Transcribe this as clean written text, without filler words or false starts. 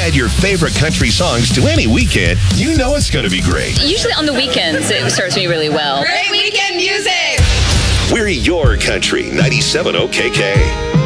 add your favorite country songs to any weekend, you know it's going to be great. Usually on the weekends, it serves me really well. Great weekend music! We're your country, 97 OKK.